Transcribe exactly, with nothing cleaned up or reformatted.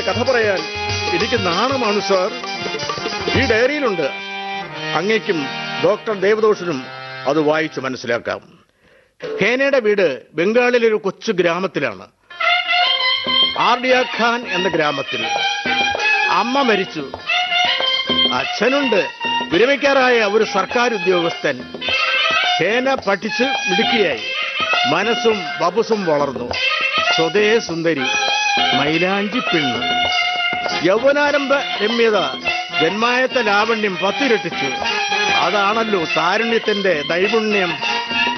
കഥ പറയാൻ എനിക്ക് നാണമാണ് സാർ. ഈ ഡയറിയിലുണ്ട്. അങ്ങേക്കും ഡോക്ടർ ദേവദോഷനും അത് വായിച്ചു മനസ്സിലാക്കാം. ഹേനയുടെ വീട് ബംഗാളിലെ ഒരു കൊച്ചു ഗ്രാമത്തിലാണ്, ആർഡിയ ഖാൻ എന്ന ഗ്രാമത്തിൽ. അമ്മ മരിച്ചു. അച്ഛനുണ്ട്, വിരമിക്കാറായ ഒരു സർക്കാർ ഉദ്യോഗസ്ഥൻ. ഹേന പഠിച്ച് മിടുക്കിയായി. മനസ്സും വപുസും വളർന്നു. സ്വതേ സുന്ദരി, മൈലാഞ്ചി പെണ്ണ്. യൗവനാരംഭ രമ്യത ജന്മായത്ത ലാവണ്യം പത്തിരട്ടിച്ചു. അതാണല്ലോ താരുണ്യത്തിന്റെ നൈപുണ്യം